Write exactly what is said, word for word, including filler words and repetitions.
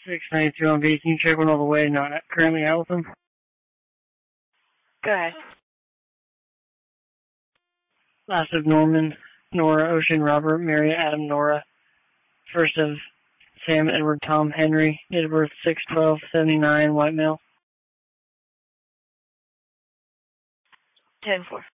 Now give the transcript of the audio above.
six ninety-two on base. Can you check one all the way? Not currently out with them. Go ahead. Last of Norman, Nora, Ocean, Robert, Mary, Adam, Nora. First of Sam, Edward, Tom, Henry. Date of birth six twelve seventy-nine, white male. ten four.